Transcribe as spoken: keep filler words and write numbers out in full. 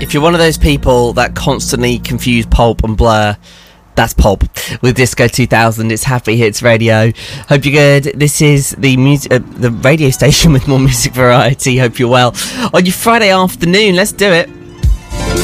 if you're one of those people that constantly confuse Pulp and Blur, that's Pulp with Disco two thousand. It's Happy Hits Radio. Hope you're good. This is the music, uh, the radio station with more music variety. Hope you're well on your Friday afternoon. Let's do it.